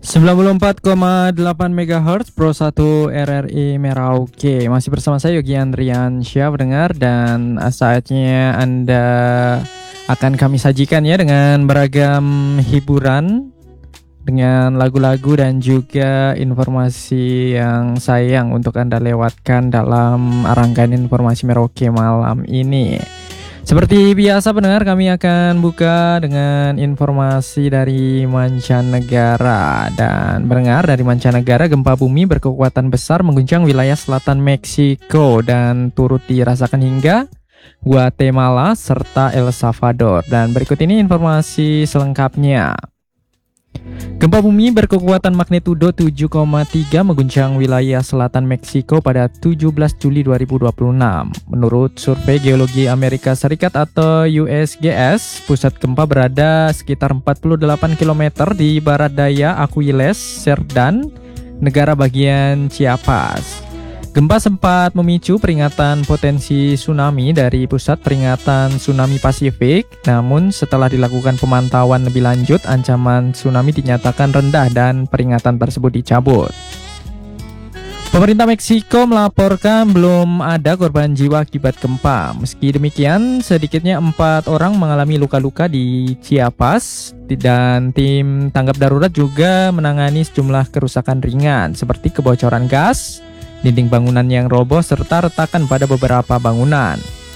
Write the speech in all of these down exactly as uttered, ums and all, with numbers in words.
sembilan puluh empat koma delapan megahertz Pro satu R R I Merauke. Masih bersama saya Yogi Andrian Syah pendengar, dan saatnya Anda akan kami sajikan ya dengan beragam hiburan, dengan lagu-lagu dan juga informasi yang sayang untuk Anda lewatkan dalam rangkaian informasi Merauke malam ini. Seperti biasa pendengar, kami akan buka dengan informasi dari mancanegara. Dan pendengar, dari mancanegara, gempa bumi berkekuatan besar mengguncang wilayah selatan Meksiko dan turut dirasakan hingga Guatemala serta El Salvador. Dan berikut ini informasi selengkapnya. Gempa bumi berkekuatan magnitudo tujuh koma tiga mengguncang wilayah selatan Meksiko pada tujuh belas Juli dua ribu dua puluh enam. Menurut Survei Geologi Amerika Serikat atau U S G S, pusat gempa berada sekitar empat puluh delapan kilometer di barat daya Aquiles, Cerdán, negara bagian Chiapas. Gempa sempat memicu peringatan potensi tsunami dari Pusat Peringatan Tsunami Pasifik. Namun setelah dilakukan pemantauan lebih lanjut, ancaman tsunami dinyatakan rendah dan peringatan tersebut dicabut. Pemerintah Meksiko melaporkan belum ada korban jiwa akibat gempa. Meski demikian, sedikitnya empat orang mengalami luka-luka di Chiapas, dan tim tanggap darurat juga menangani sejumlah kerusakan ringan seperti kebocoran gas, dinding bangunan yang roboh, serta retakan pada beberapa bangunan.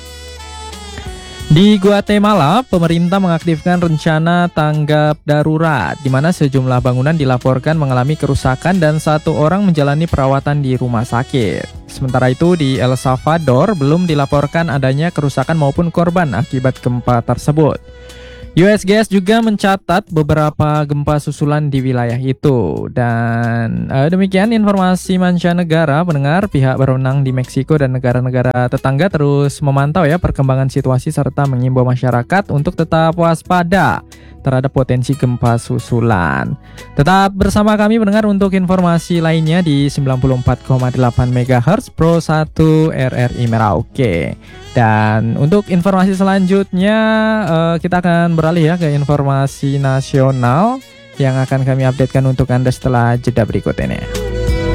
Di Guatemala, pemerintah mengaktifkan rencana tanggap darurat, di mana sejumlah bangunan dilaporkan mengalami kerusakan dan satu orang menjalani perawatan di rumah sakit. Sementara itu, di El Salvador belum dilaporkan adanya kerusakan maupun korban akibat gempa tersebut. U S G S juga mencatat beberapa gempa susulan di wilayah itu. Dan eh, demikian informasi mancanegara pendengar. Pihak berwenang di Meksiko dan negara-negara tetangga terus memantau ya perkembangan situasi serta mengimbau masyarakat untuk tetap waspada terhadap potensi gempa susulan. Tetap bersama kami pendengar untuk informasi lainnya di sembilan puluh empat koma delapan megahertz Pro satu R R I Merauke. Dan untuk informasi selanjutnya uh, kita akan beralih ya ke informasi nasional yang akan kami updatekan untuk Anda setelah jeda berikut ini.